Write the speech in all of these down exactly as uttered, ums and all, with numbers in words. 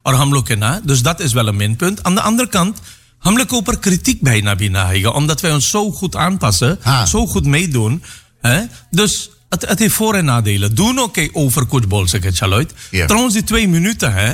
और हम लोग के na. Dus dat is wel een minpunt. Aan de andere kant, हम लोग के ऊपर kritiek bijna binnen आएगा, omdat wij ons zo goed aanpassen, ha. zo goed meedoen. Hè? Dus het, het heeft voor- en nadelen. Doen oké okay over coach Bolseke, Chaloit. Yeah. Trouwens, die twee minuten, hè.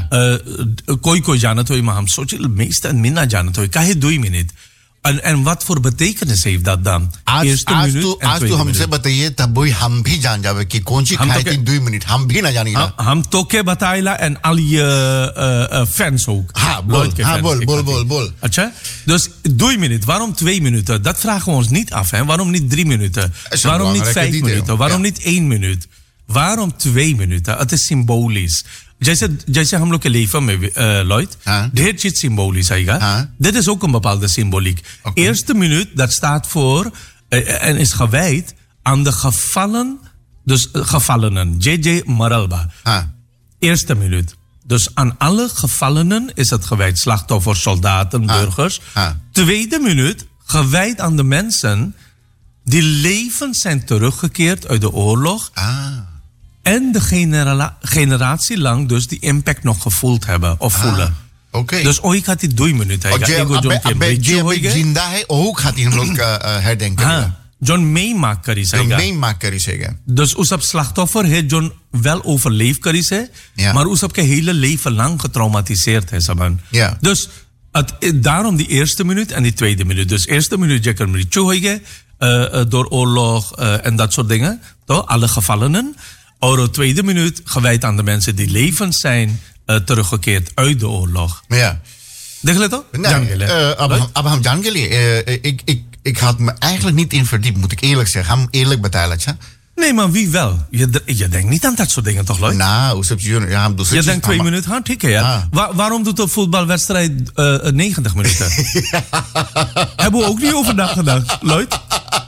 Koi koi janat hoi, maar ham sochi meeste en minna janat hoi. Kahe doi minute. En, en wat voor betekenis heeft dat dan? आज आज तो आज तो हमसे बताइए तब वही हम भी जान जावे कि कौन सी खाई थी दो मिनट हम भी ना जानेगा हम तो के बताइला en al je fans ook. Ha, bol, ha, bol, bol, bol, bol. Atja? Dus drie minuten. Waarom twee minuten? Dat vragen we ons niet af. Hè? Waarom niet drie minuten? Waarom niet vijf minuten? Waarom niet één minuut? Waarom twee minuten? Het is symbolisch. जैसे जैसे हम लोग के leven में Lloyd, ढेर चीज symbolisch आएगा. Dit is ook een bepaalde symboliek. Okay. Eerste minuut, dat staat voor uh, en is gewijd aan de gevallen, dus uh, gevallenen. J J Maralba. Ha. Eerste minuut. Dus aan alle gevallenen is het gewijd. Slachtoffers, soldaten, ha. burgers. Ha. Tweede minuut, gewijd aan de mensen die levend zijn teruggekeerd uit de oorlog. Ah. En de genera- generatie lang dus die impact nog gevoeld hebben of ah, voelen. Oké. Okay. Dus ooit had hij drie minuten. Oh, je जिंदा है ook had hij हम लोग herdenken. हाँ, John meemaak करी सेगा. John meemaak करी सेगा. Dus उस सब slachtoffer heeft John wel overleefd करी से, ja. maar उस सब के hele leven lang getraumatiseerd है सबन. Ja. Dus het, daarom die eerste minuut en die tweede minuut. Dus eerste minuut je kan niet choeige uh, door oorlog uh, en dat soort dingen. Toch? Alle gevallenen. Euro tweede minuut gewijd aan de mensen die levend zijn uh, teruggekeerd uit de oorlog. Ja. Denk je dat? Nee, uh, Abraham, Abraham Jangeli, uh, ik, ik, ik had me eigenlijk niet in verdiept, moet ik eerlijk zeggen. Hem eerlijk betalen, ja? Nee, maar wie wel? Je, je denkt niet aan dat soort dingen, toch, Lloyd? Nou, ja, dus je denkt twee minuten, hartstikke, ja. Ah. Wa- waarom doet een voetbalwedstrijd uh, negentig minuten? Hebben we ook niet over nagedacht, Lloyd?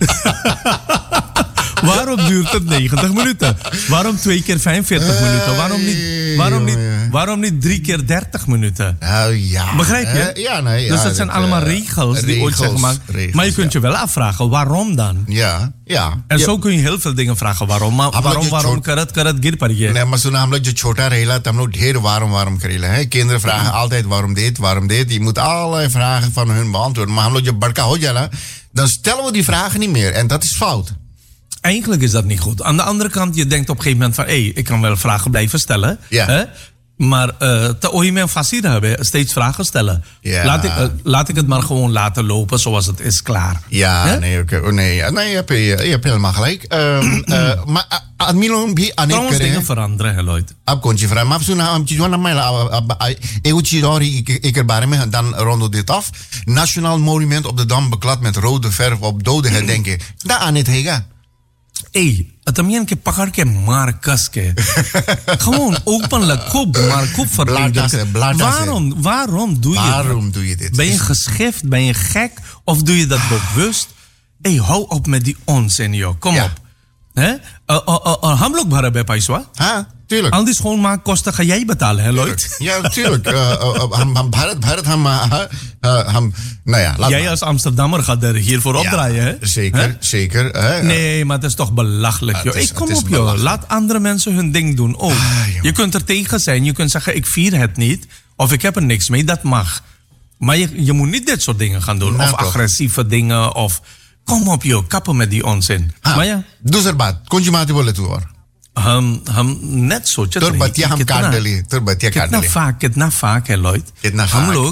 Waarom duurt het negentig minuten? Waarom twee keer vijfenveertig minuten? Waarom niet, waarom niet, waarom niet drie keer dertig minuten? Uh, ja. Begrijp je? Uh, ja, nee. Ja, dus dat zijn uh, allemaal regels, regels die ooit zijn gemaakt. Regels, maar je kunt ja. je wel afvragen, waarom dan? Ja, ja. En ja. zo kun je heel veel dingen vragen. Waarom? Maar waarom, waarom, karat, karat, gir pariye? Nee, maar zo'n hamlo je chota rehla, tam lo dheer waarom, waarom krijgen. Kinderen vragen mm-hmm. altijd waarom dit, waarom dit. Je moet allerlei vragen van hun beantwoorden. Maar hamlo je barka ho jala, dan stellen we die vragen niet meer. En dat is fout. Eigenlijk is dat niet goed. Aan de andere kant, je denkt op een gegeven moment van... hé, hey, ik kan wel vragen blijven stellen. Ja. Hè? Maar uh, te ooit mijn fascinatie hebben, steeds vragen stellen. Ja. Laat, ik, uh, laat ik het maar gewoon laten lopen zoals het is, klaar. Ja, hè? nee, okay. oh, nee, nee je, hebt, je, je hebt helemaal gelijk. Um, uh, maar admilon bi anek Trouwens dingen veranderen, hè, Lloyd. Ab kon je vragen. Maar zo'n am chijuan na mij eu chidori ik er bare me dan rondo dit af. Nationaal monument op de Dam beklad met rode verf op doden herdenken. Daar aan het hega. Hey, het amien ke pakar ke maar kas ke. Gewoon openlijk kop, maar kop verleden. Waarom, waarom doe je waarom dat? doe je dit? Ben je geschift, ben je gek of doe je dat bewust? Hey, hou op met die onzin, joh. Kom ja. op. Hè? Ham lok bhara be paiswa? Ha, tuurlijk. Al die schoonmaakkosten ga jij betalen, hè, Lloyd? Ja, tuurlijk. Ham bharat bharat ham ham. Nou ja, laat jij maar. als Amsterdammer gaat er hiervoor opdraaien, hè? Ja, zeker, hè? zeker. Hè? Nee, maar het is toch belachelijk, joh. Is, ik kom op, joh. Laat andere mensen hun ding doen ook. Ah, je kunt er tegen zijn. Je kunt zeggen, ik vier het niet. Of ik heb er niks mee. Dat mag. Maar je, je moet niet dit soort dingen gaan doen. Nou, of toch. Agressieve dingen. Of kom op, joh. Kappen met die onzin. Ha, maar ja. Doe er wat. Kon je maar te willen toe, hoor. हम हम net so चल रही है हम काट डाली तुरबतिया काट डाली कितना फाक कितना फाक है लॉयड हम लोग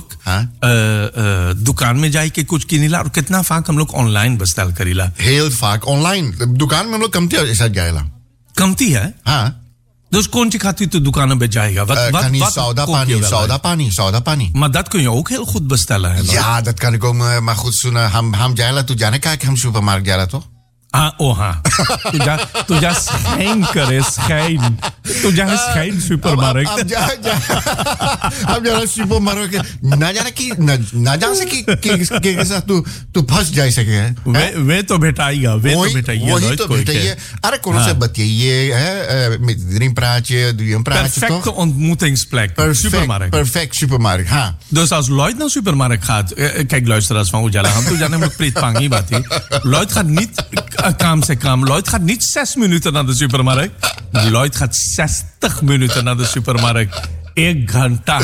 दुकान में जाके कुछ किनीला और कितना फाक हम लोग ऑनलाइन बस्ताल करीला heel vaak online दुकान में हम लोग कमती ऐसा जाएला कमती है हाँ dus कौन सी खाती तो दुकान में जाएगा wat uh, wat wat soda pani soda pani soda pani maar dat kun je ook heel goed bestellen hè ja dat kan ik ook maar goed zo'n ham ham jaila tu जाने का कि हम सुपरमार्केट जाला तो हाँ ओ हाँ तुझा तुझा schijn करे schijn तुझा schijn supermarkt अब जा जा अब जा supermarkt ना जाने की ना जाने से कि कि के साथ तू तू फंस जा सके वे वे तो भेटाएगा वे तो भेटाएगा वही तो भेटाइए अरे कौन से बताइए है met iedereen praat je doe je een praatje toch perfecte ontmoetingsplek supermarkt perfect supermarkt हाँ dus als Lloyd naar supermarkt gaat kijk luisteraars van Ujala हम तो जाने मुझे प्रीत पांगी बात ही Lloyd gaat niet काम से काम Lloyd gaat niet zes minuten naar de supermarkt Lloyd gaat zestig minuten naar de supermarkt एक घंटा